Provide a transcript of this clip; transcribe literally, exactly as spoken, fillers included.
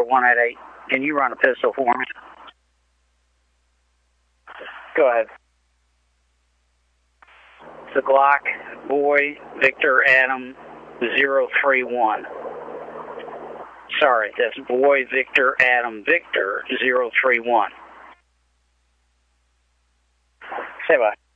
one eight eight. Can you run a pistol for me? Go ahead. It's a Glock, Boy, Victor, Adam, zero three one. Sorry, that's Boy, Victor, Adam, Victor, zero three one. Say bye.